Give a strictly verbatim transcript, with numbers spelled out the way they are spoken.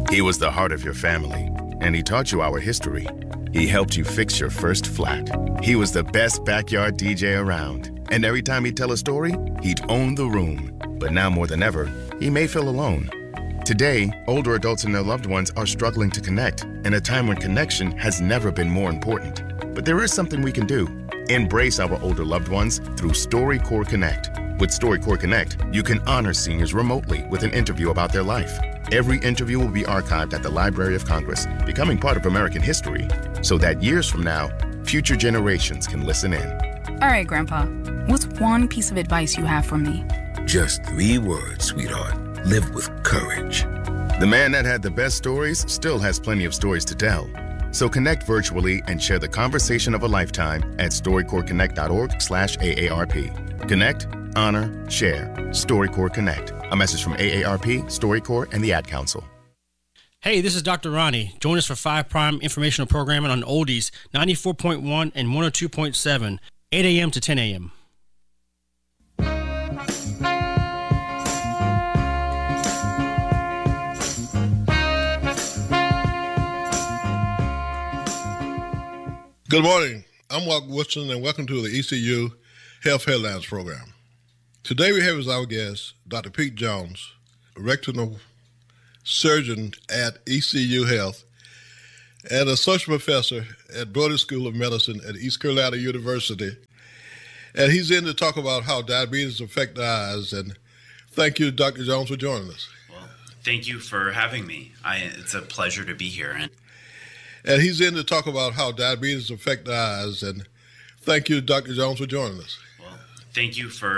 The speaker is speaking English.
He was the heart of your family, and he taught you our history. He helped you fix your first flat. He was the best backyard D J around. And every time he'd tell a story, he'd own the room. But now more than ever, he may feel alone. Today, older adults and their loved ones are struggling to connect, in a time when connection has never been more important. But there is something we can do. Embrace our older loved ones through StoryCorps Connect. With StoryCorps Connect, you can honor seniors remotely with an interview about their life. Every interview will be archived at the Library of Congress, becoming part of American history, so that years from now, future generations can listen in. All right, Grandpa, what's one piece of advice you have for me? Just three words, sweetheart. Live with courage. The man that had the best stories still has plenty of stories to tell. So connect virtually and share the conversation of a lifetime at storycorpsconnect.org slash AARP. Connect, honor, share. StoryCorps Connect. A message from A A R P, StoryCorps, and the Ad Council. Hey, this is Doctor Ronnie. Join us for five Prime informational programming on Oldies, ninety-four point one and one oh two point seven, eight a.m. to ten a.m. Good morning. I'm Mark Woodson, and welcome to the E C U Health Headlines program. Today we have as our guest Doctor Pete Jones, rectal surgeon at E C U Health and associate professor at Brody School of Medicine at East Carolina University. And he's in to talk about how diabetes affects the eyes. And thank you, Doctor Jones, for joining us. Well, thank you for having me. I, it's a pleasure to be here. And And he's in to talk about how diabetes affects the eyes. And thank you, Doctor Jones, for joining us. well, thank you for